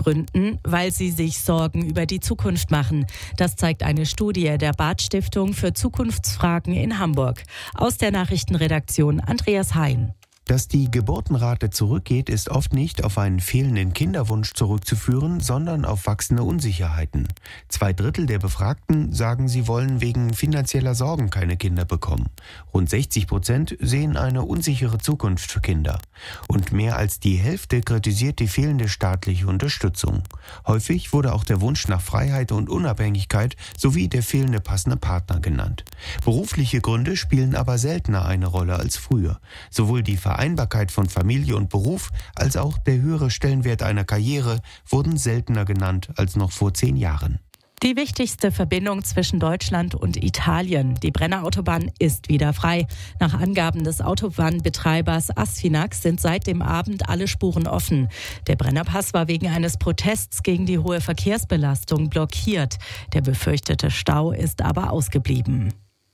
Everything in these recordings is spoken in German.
gründen, weil sie sich Sorgen über die Zukunft machen. Das zeigt eine Studie der Barth-Stiftung für Zukunftsfragen in Hamburg. Aus der Nachrichtenredaktion Andreas Hein. Dass die Geburtenrate zurückgeht, ist oft nicht auf einen fehlenden Kinderwunsch zurückzuführen, sondern auf wachsende Unsicherheiten. 2/3 der Befragten sagen, sie wollen wegen finanzieller Sorgen keine Kinder bekommen. Rund 60% sehen eine unsichere Zukunft für Kinder. Und mehr als die Hälfte kritisiert die fehlende staatliche Unterstützung. Häufig wurde auch der Wunsch nach Freiheit und Unabhängigkeit sowie der fehlende passende Partner genannt. Berufliche Gründe spielen aber seltener eine Rolle als früher. Sowohl die Vereinbarkeit von Familie und Beruf als auch der höhere Stellenwert einer Karriere wurden seltener genannt als noch vor 10 Jahren. Die wichtigste Verbindung zwischen Deutschland und Italien, die Brennerautobahn, ist wieder frei. Nach Angaben des Autobahnbetreibers Asfinax sind seit dem Abend alle Spuren offen. Der Brennerpass war wegen eines Protests gegen die hohe Verkehrsbelastung blockiert. Der befürchtete Stau ist aber ausgeblieben.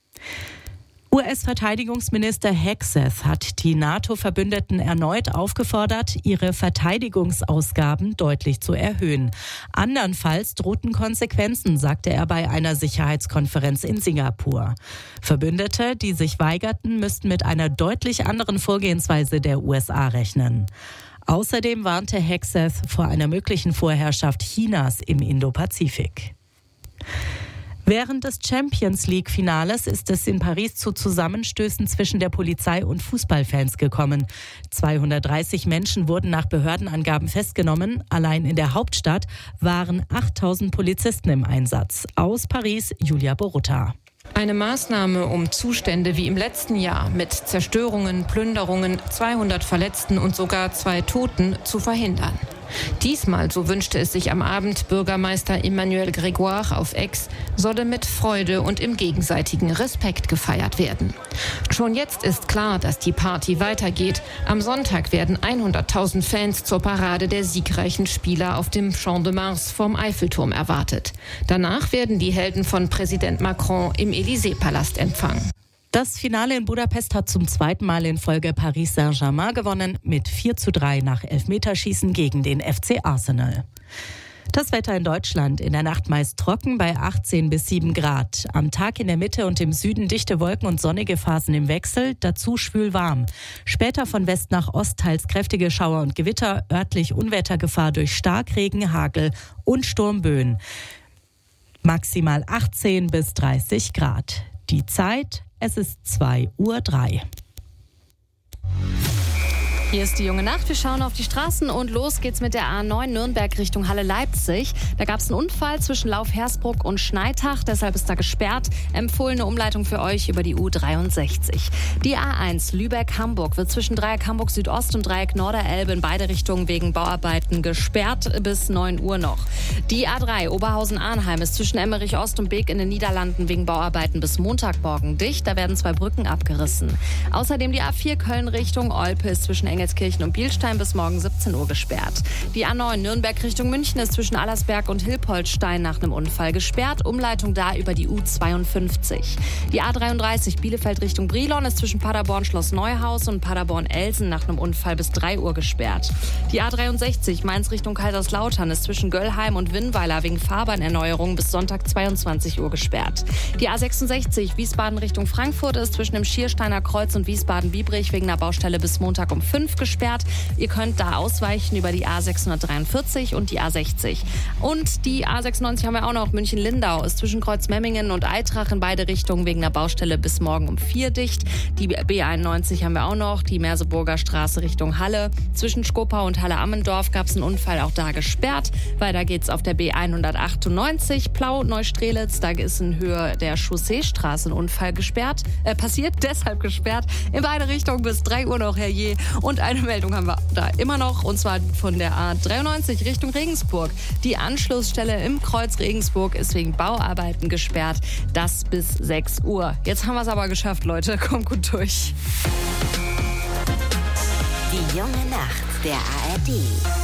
US-Verteidigungsminister Hegseth hat die NATO-Verbündeten erneut aufgefordert, ihre Verteidigungsausgaben deutlich zu erhöhen. Andernfalls drohten Konsequenzen, sagte er bei einer Sicherheitskonferenz in Singapur. Verbündete, die sich weigerten, müssten mit einer deutlich anderen Vorgehensweise der USA rechnen. Außerdem warnte Hegseth vor einer möglichen Vorherrschaft Chinas im Indopazifik. Während des Champions-League-Finales ist es in Paris zu Zusammenstößen zwischen der Polizei und Fußballfans gekommen. 230 Menschen wurden nach Behördenangaben festgenommen. Allein in der Hauptstadt waren 8000 Polizisten im Einsatz. Aus Paris, Julia Borutta. Eine Maßnahme, um Zustände wie im letzten Jahr mit Zerstörungen, Plünderungen, 200 Verletzten und sogar 2 Toten zu verhindern. Diesmal, so wünschte es sich am Abend Bürgermeister Emmanuel Grégoire auf Aix, solle mit Freude und im gegenseitigen Respekt gefeiert werden. Schon jetzt ist klar, dass die Party weitergeht. Am Sonntag werden 100.000 Fans zur Parade der siegreichen Spieler auf dem Champ de Mars vom Eiffelturm erwartet. Danach werden die Helden von Präsident Macron im Élysée-Palast empfangen. Das Finale in Budapest hat zum 2. Mal in Folge Paris Saint-Germain gewonnen, mit 4:3 nach Elfmeterschießen gegen den FC Arsenal. Das Wetter in Deutschland: in der Nacht meist trocken bei 18 bis 7 Grad. Am Tag in der Mitte und im Süden dichte Wolken und sonnige Phasen im Wechsel, dazu schwül warm. Später von West nach Ost teils kräftige Schauer und Gewitter, örtlich Unwettergefahr durch Starkregen, Hagel und Sturmböen. Maximal 18 bis 30 Grad. Die Zeit: es ist 2:03 Uhr. Hier ist die junge Nacht. Wir schauen auf die Straßen und los geht's mit der A9 Nürnberg Richtung Halle-Leipzig. Da gab es einen Unfall zwischen Lauf-Hersbruck und Schneitach, deshalb ist da gesperrt. Empfohlene Umleitung für euch über die U63. Die A1 Lübeck-Hamburg wird zwischen Dreieck Hamburg Südost und Dreieck Norderelbe in beide Richtungen wegen Bauarbeiten gesperrt bis 9 Uhr noch. Die A3 Oberhausen-Arnheim ist zwischen Emmerich Ost und Beek in den Niederlanden wegen Bauarbeiten bis Montagmorgen dicht. Da werden 2 Brücken abgerissen. Außerdem die A4 Köln Richtung Olpe ist zwischen Engelskirchen und Bielstein bis morgen 17 Uhr gesperrt. Die A9 Nürnberg Richtung München ist zwischen Allersberg und Hilpoltstein nach einem Unfall gesperrt. Umleitung da über die U52. Die A33 Bielefeld Richtung Brilon ist zwischen Paderborn Schloss Neuhaus und Paderborn Elsen nach einem Unfall bis 3 Uhr gesperrt. Die A63 Mainz Richtung Kaiserslautern ist zwischen Göllheim und Winnweiler wegen Fahrbahnerneuerung bis Sonntag 22 Uhr gesperrt. Die A66 Wiesbaden Richtung Frankfurt ist zwischen dem Schiersteiner Kreuz und Wiesbaden-Biebrich wegen einer Baustelle bis Montag um 5 gesperrt. Ihr könnt da ausweichen über die A643 und die A60. Und die A96 haben wir auch noch. München-Lindau ist zwischen Kreuzmemmingen und Eitrach in beide Richtungen wegen einer Baustelle bis morgen um 4 dicht. Die B91 haben wir auch noch. Die Merseburger Straße Richtung Halle. Zwischen Skopau und Halle-Ammendorf gab es einen Unfall, auch da gesperrt. Weiter geht's auf der B198 Plau-Neustrelitz. Da ist in Höhe der Chausseestraße ein Unfall passiert, deshalb gesperrt. In beide Richtungen bis 3 Uhr noch, herrje. Und eine Meldung haben wir da immer noch, und zwar von der A93 Richtung Regensburg. Die Anschlussstelle im Kreuz Regensburg ist wegen Bauarbeiten gesperrt. Das bis 6 Uhr. Jetzt haben wir es aber geschafft, Leute. Kommt gut durch. Die junge Nacht der ARD.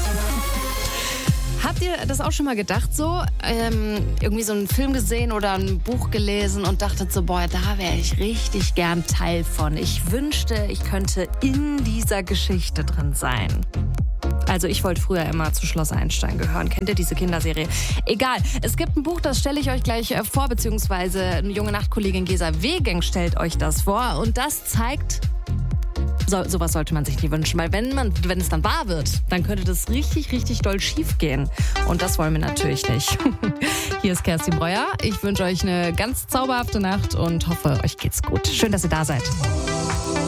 Habt ihr das auch schon mal gedacht so? Irgendwie so einen Film gesehen oder ein Buch gelesen und dachtet so, boah, da wäre ich richtig gern Teil von. Ich wünschte, ich könnte in dieser Geschichte drin sein. Also ich wollte früher immer zu Schloss Einstein gehören. Kennt ihr diese Kinderserie? Egal. Es gibt ein Buch, das stelle ich euch gleich vor, beziehungsweise eine junge Nachtkollegin Gesa Wegeng stellt euch das vor. Und das zeigt, sowas sollte man sich nie wünschen, weil wenn es dann wahr wird, dann könnte das richtig, richtig doll schief gehen. Und das wollen wir natürlich nicht. Hier ist Kerstin Breuer. Ich wünsche euch eine ganz zauberhafte Nacht und hoffe, euch geht's gut. Schön, dass ihr da seid.